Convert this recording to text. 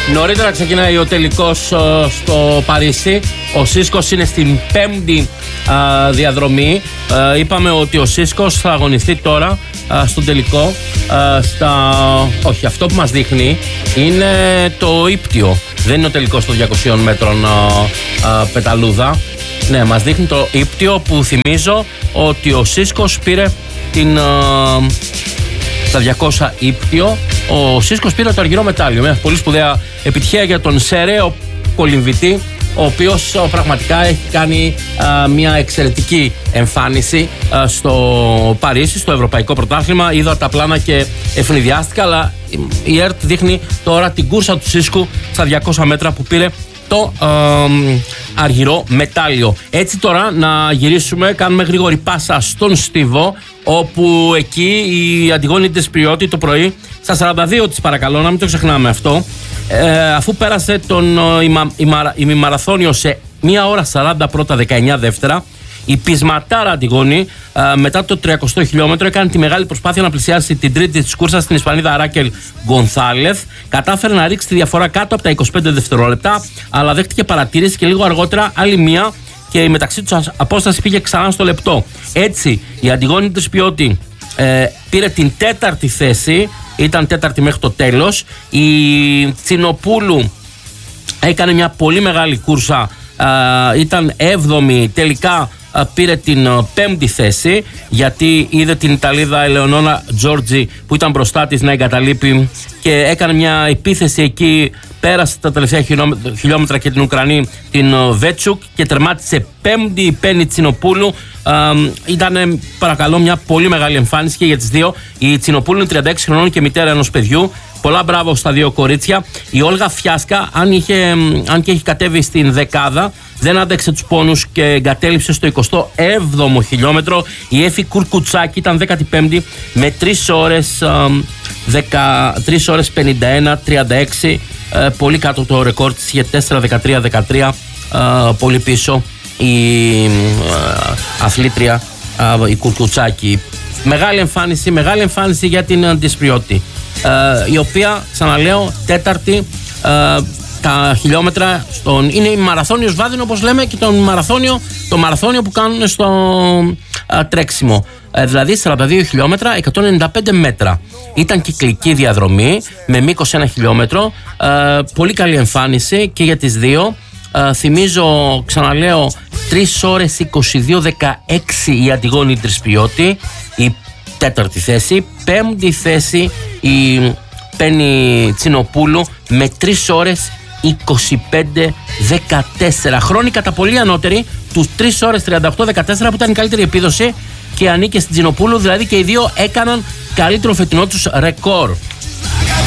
Νωρίτερα ξεκινάει ο τελικός στο Παρίσι. Ο Σίσκος είναι στην 5η διαδρομή. Είπαμε ότι ο Σίσκος θα αγωνιστεί τώρα στον τελικό. Όχι, αυτό που μας δείχνει είναι το ύπτιο. Δεν είναι ο τελικός των 200 μέτρων πεταλούδα. Ναι, μας δείχνει το ύπτιο που θυμίζω ότι ο Σίσκος πήρε στα 200 ύπτιο. Ο Σίσκος πήρε το αργυρό μετάλλιο. Μια πολύ σπουδαία επιτυχία για τον Σεραίο κολυμβητή, ο οποίος πραγματικά έχει κάνει μια εξαιρετική εμφάνιση στο Παρίσι, στο Ευρωπαϊκό Πρωτάθλημα. Είδα τα πλάνα και ευνηδιάστηκα, αλλά η ΕΡΤ δείχνει τώρα την κούρσα του Σίσκου στα 200 μέτρα που πήρε το αργυρό μετάλλιο. Έτσι τώρα να γυρίσουμε, κάνουμε γρήγορη πάσα στον Στίβο, όπου εκεί η Αντιγόνη Ντεσπριώτη το πρωί στα 42 της, παρακαλώ να μην το ξεχνάμε αυτό, αφού πέρασε τον ημιμαραθώνιο σε 1 ώρα 40 πρώτα, 19 δεύτερα, η πεισματάρα Αντιγόνη μετά το 30ο χιλιόμετρο έκανε τη μεγάλη προσπάθεια να πλησιάσει την τρίτη της κούρσας στην Ισπανίδα Ράκελ Γκονθάλεθ. Κατάφερε να ρίξει τη διαφορά κάτω από τα 25 δευτερόλεπτα, αλλά δέχτηκε παρατήρηση και λίγο αργότερα άλλη μία και η μεταξύ τους απόσταση πήγε ξανά στο λεπτό. Έτσι η Αντιγόνη Ντεσπριώτη πήρε την 4η θέση, ήταν 4η μέχρι το τέλος. Η Τσινοπούλου έκανε μια πολύ μεγάλη κούρσα, ήταν 7η, τελικά πήρε την 5η θέση, γιατί είδε την Ιταλίδα Ελεονόρα Τζόρτζι που ήταν μπροστά της να εγκαταλείπει και έκανε μια επίθεση εκεί, πέρασε τα τελευταία χιλιόμετρα και την Ουκρανή την Βέτσουκ και τερμάτισε 5η η Πέννη Τσινοπούλου. Ήταν, παρακαλώ, μια πολύ μεγάλη εμφάνιση και για τις δύο. Η Τσινοπούλου είναι 36 χρονών και μητέρα ενός παιδιού. Πολλά μπράβο στα δύο κορίτσια. Η Όλγα Φιάσκα, αν και έχει κατέβει στην δεκάδα, δεν άντεξε τους πόνους και εγκατέλειψε στο 27ο χιλιόμετρο. Η Έφη Κουρκουτσάκη ήταν 15η με 3 ώρες 51-36. Πολύ κάτω το ρεκόρ της, για 4-13-13. Πολύ πίσω η αθλήτρια η Κουρκουτσάκη. Μεγάλη εμφάνιση για την Ντεσπριώτη, η οποία, ξαναλέω, 4η τα χιλιόμετρα είναι η μαραθώνιος βάδινο, όπως λέμε, και το μαραθώνιο που κάνουν στο τρέξιμο, δηλαδή 42 χιλιόμετρα 195 μέτρα. Ήταν κυκλική διαδρομή με μήκος 1 χιλιόμετρο. Πολύ καλή εμφάνιση και για τις δύο. Θυμίζω, ξαναλέω, 3 ώρες 22-16 η Αντιγόνη Ντεσπριώτη, η 4η θέση. 5η θέση η Πέννη Τσινοπούλου με 3 ώρες 25-14. Χρόνοι κατά πολύ ανώτεροι τους 3 ώρες 38-14 που ήταν η καλύτερη επίδοση και ανήκε στην Τσινοπούλου, δηλαδή και οι δύο έκαναν καλύτερο φετινό τους ρεκόρ.